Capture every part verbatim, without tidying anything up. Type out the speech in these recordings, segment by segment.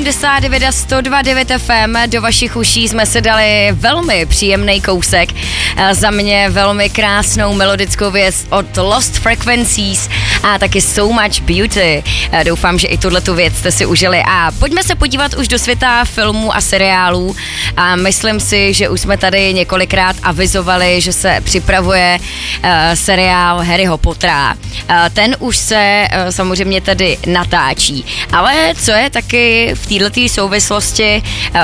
osmdesát devět a sto dva devět F M, do vašich uší jsme se dali velmi příjemný kousek. Za mě velmi krásnou melodickou věc od Lost Frequencies a taky So Much Beauty. Doufám, že i tuhletu věc jste si užili a pojďme se podívat už do světa filmů a seriálů a myslím si, že už jsme tady několikrát avizovali, že se připravuje uh, seriál Harryho Pottera. Uh, ten už se uh, samozřejmě tady natáčí, ale co je taky v této souvislosti uh,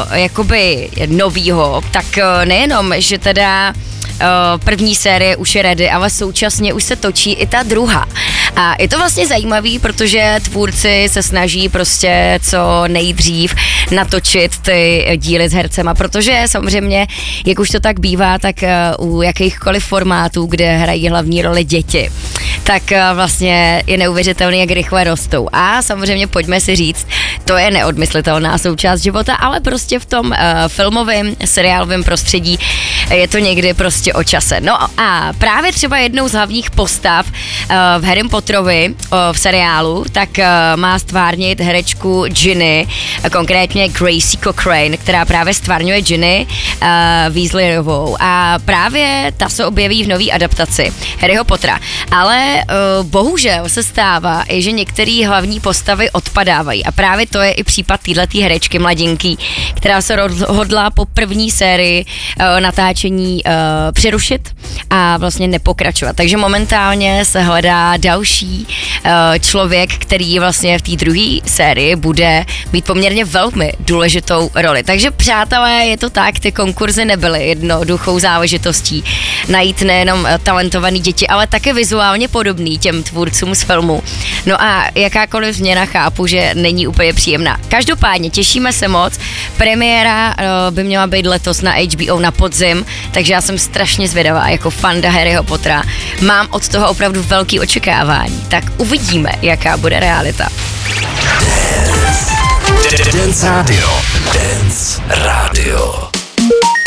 jakoby novýho, tak uh, nejenom, že teda Uh, první série už je ready, ale současně už se točí i ta druhá. A je to vlastně zajímavý, protože tvůrci se snaží prostě co nejdřív natočit ty díly s hercema, protože samozřejmě, jak už to tak bývá, tak uh, u jakýchkoliv formátů, kde hrají hlavní roli děti, tak uh, vlastně je neuvěřitelný, jak rychle rostou. A samozřejmě pojďme si říct, to je neodmyslitelná součást života, ale prostě v tom uh, filmovém, seriálovém prostředí je to někdy prostě o čase. No a právě třeba jednou z hlavních postav uh, v Harrym Potterovi uh, v seriálu, tak uh, má stvárnit herečku Ginny, uh, konkrétně Gracie Cochrane, která právě stvárňuje Ginny uh, Weasleyovou a právě ta se objeví v nový adaptaci Harryho Pottera. Ale uh, bohužel se stává i, že některé hlavní postavy odpadávají a právě to je i případ téhletý herečky mladinky, která se rozhodla po první sérii uh, natáčení uh, přerušit a vlastně nepokračovat. Takže momentálně se hledá další uh, člověk, který vlastně v té druhé sérii bude mít poměrně velmi důležitou roli. Takže přátelé, je to tak, ty konkurzy nebyly jednoduchou záležitostí najít nejenom talentovaný děti, ale také vizuálně podobný těm tvůrcům z filmu. No a jakákoliv změna chápu, že není úplně příjemná. Každopádně těšíme se moc. Premiéra uh, by měla být letos na H B O na podzim, takže já jsem strašně zvědavá jako fanda Harryho Pottera. Mám od toho opravdu velký očekávání, tak uvidíme, jaká bude realita. Dance Radio. Dance Radio.